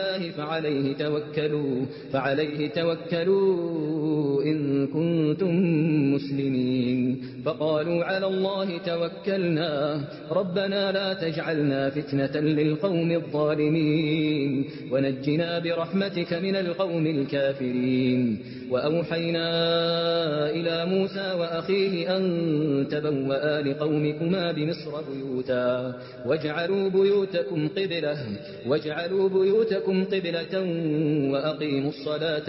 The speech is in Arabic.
فعليه توكلوا إن كنتم مسلمين. فقالوا على الله توكلنا ربنا لا تجعلنا فتنة للقوم الظالمين ونجنا برحمتك من القوم الكافرين. وأوحينا إلى موسى وأخيه أن تبوأ لقومكما بمصر بيوتا واجعلوا بيوتكم قبلة وأقيموا الصلاة